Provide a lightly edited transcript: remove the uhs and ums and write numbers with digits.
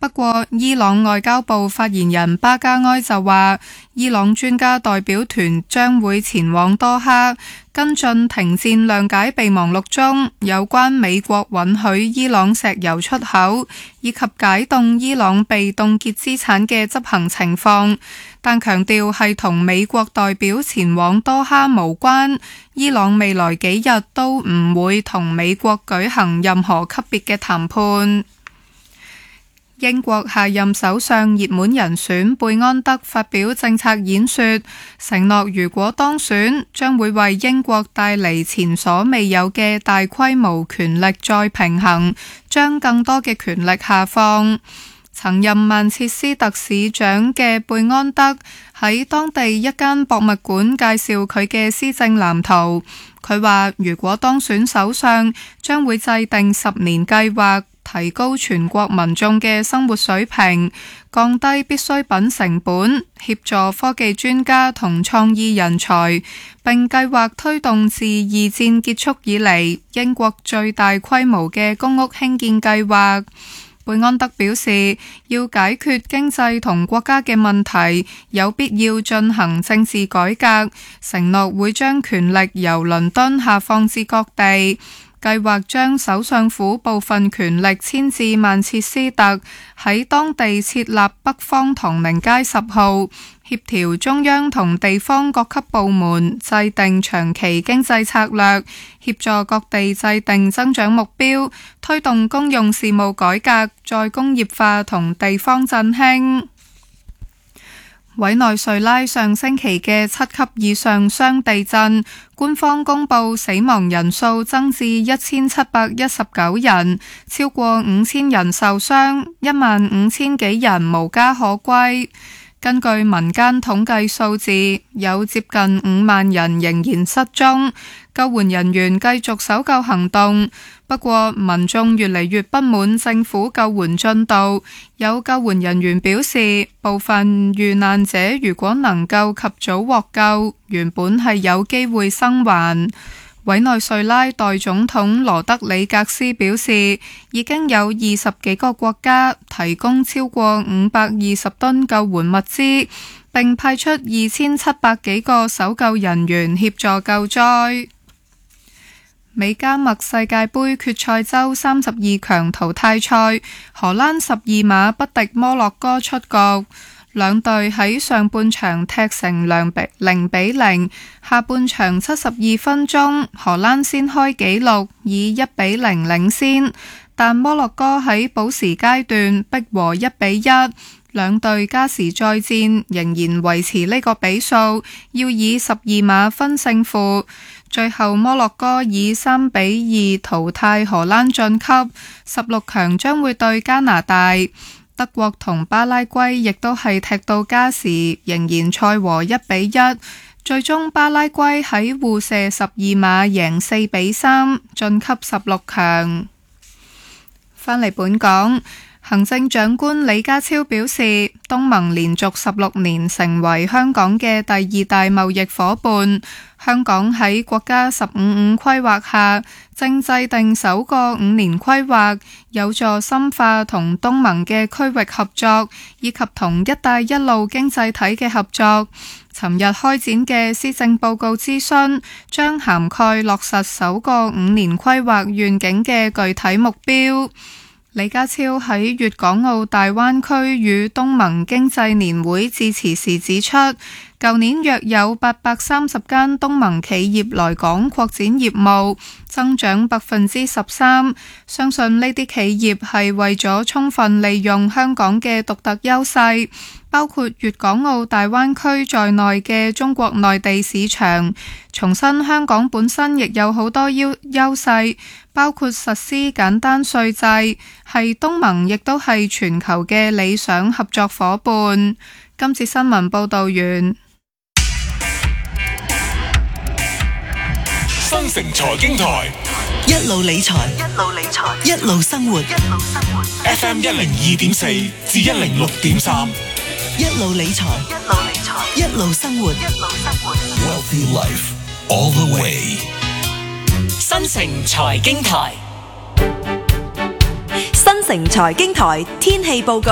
不過伊朗外交部發言人巴加埃就話，伊朗專家代表團將會前往多哈跟進停戰諒解備忘錄中有關美國允許伊朗石油出口以及解凍伊朗被凍結資產嘅執行情況，但強調係同美國代表前往多哈無關，伊朗未來幾日都唔會同美國舉行任何級別嘅談判。英國下任首相熱門人選貝安德發表政策演說，承諾如果當選，將會為英國帶嚟前所未有嘅大規模權力再平衡，將更多嘅權力下放。曾任曼徹斯特市長嘅貝安德喺當地一間博物館介紹佢嘅施政藍圖。佢話如果當選首相，將會制定10年計劃，提高全國民眾嘅生活水平，降低必需品成本，協助科技專家同創意人才，並計劃推動自二戰結束以嚟英國最大規模嘅公屋興建計劃。貝安德表示，要解決經濟同國家嘅問題，有必要進行政治改革，承諾會將權力由倫敦下放至各地。計劃將首相府部分權力遷至曼徹斯特，喺當地設立北方唐寧街10號，協調中央同地方各級部門，制定長期經濟策略，協助各地制定增長目標，推動公用事務改革、再工業化同地方振興。委內瑞拉上星期嘅7級以上雙地震，官方公布死亡人數增至1719人，超過5000人受傷，15000幾人無家可歸。根據民間統計數字，有接近5萬人仍然失蹤，救援人員繼續搜救行動。不過民眾越嚟越不滿政府救援進度，有救援人員表示，部分遇難者如果能夠及早獲救，原本係有機會生還。委內瑞拉代總統羅德里格斯表示，已經有20幾個國家提供超過520噸救援物資，並派出2700幾個搜救人員協助救災。美加墨世界盃決賽周32強淘汰賽，荷蘭12碼不敵摩洛哥出局。兩隊喺上半場踢成0-0，下半場72分鐘，荷蘭先開紀錄，以1-0領先，但摩洛哥喺補時階段逼和1-1，兩隊加時再戰，仍然維持呢個比數，要以12碼分勝負。最後摩洛哥以3-2淘汰荷蘭晉級，16強將會對加拿大。德國同巴拉圭亦都係踢到加時，仍然賽和1-1，最終巴拉圭喺互射12碼贏4-3，晉級16強。返嚟本港，行政長官李家超表示，東盟連續16年成為香港嘅第2大貿易夥伴。香港喺國家15-5規劃下，正制定首個5年規劃，有助深化同東盟嘅區域合作，以及同一帶一路經濟體嘅合作。尋日開展嘅施政報告諮詢，將涵蓋落實首個5年規劃願景嘅具體目標。李家超喺粵港澳大灣區與東盟經濟年會致辭時指出，舊年約有830間東盟企業來港擴展業務，增長13%。相信呢啲企業係為咗充分利用香港嘅獨特優勢，包括粵港澳大灣區在內嘅中國內地市場。重申香港本身亦有好多優勢，包括實施簡單稅制，係東盟亦都係全球嘅理想合作夥伴。今次新聞報道完。 新城財經台一路理財，一路生活。 FM 102.4至106.3， 一路理財，一路生活。 Wealthy Life all the way。 新城財經台， 新城財經台天氣報告。